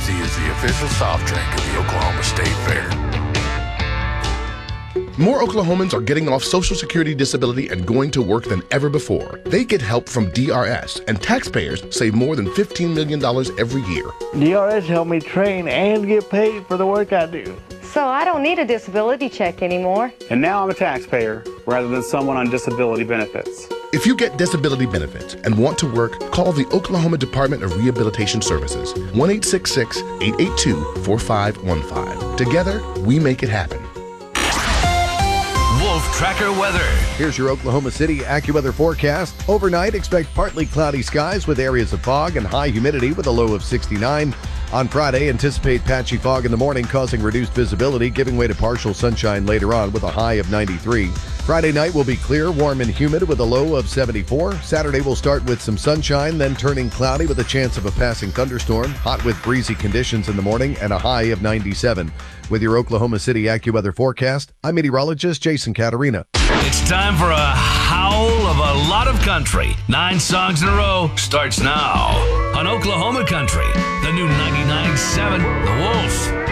Pepsi is the official soft drink of the Oklahoma State Fair. More Oklahomans are getting off Social Security disability and going to work than ever before. They get help from DRS, and taxpayers save more than $15 million every year. DRS helped me train and get paid for the work I do. So I don't need a disability check anymore. And now I'm a taxpayer rather than someone on disability benefits. If you get disability benefits and want to work, call the Oklahoma Department of Rehabilitation Services, 1-866-882-4515. Together, we make it happen. Wolf Tracker weather. Here's your Oklahoma City AccuWeather forecast. Overnight, expect partly cloudy skies with areas of fog and high humidity with a low of 69. On Friday, anticipate patchy fog in the morning causing reduced visibility, giving way to partial sunshine later on with a high of 93. Friday night will be clear, warm and humid with a low of 74. Saturday will start with some sunshine, then turning cloudy with a chance of a passing thunderstorm. Hot with breezy conditions in the morning and a high of 97. With your Oklahoma City AccuWeather forecast, I'm meteorologist Jason Caterina. It's time for a howl of a lot of country. 9 songs in a row starts now on Oklahoma Country, the new 99.7 The Wolf.